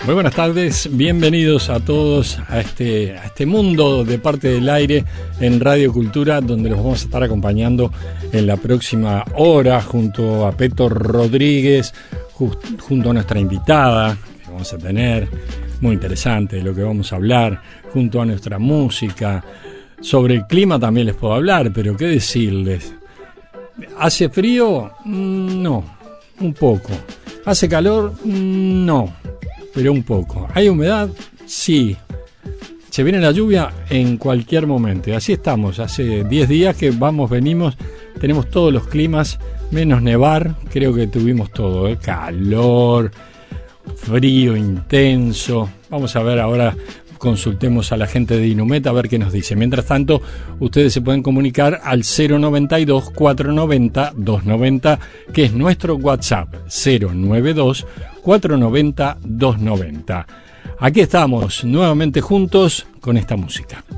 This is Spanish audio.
Muy buenas tardes, bienvenidos a todos a este mundo de Parte del Aire en Radio Cultura, donde los vamos a estar acompañando en la próxima hora junto a Peto Rodríguez, junto a nuestra invitada que vamos a tener, muy interesante de lo que vamos a hablar, junto a nuestra música. Sobre el clima también les puedo hablar, pero qué decirles. ¿Hace frío? No, un poco. ¿Hace calor? No, pero un poco. ¿Hay humedad? Sí. Se viene la lluvia en cualquier momento. Así estamos. Hace 10 días que vamos, venimos. Tenemos todos los climas, menos nevar. Creo que tuvimos todo, calor, frío intenso. Vamos a ver ahora. Consultemos a la gente de Inumet a ver qué nos dice. Mientras tanto, ustedes se pueden comunicar al 092-490-290, que es nuestro WhatsApp, 092-490-290. Aquí estamos nuevamente juntos con esta música.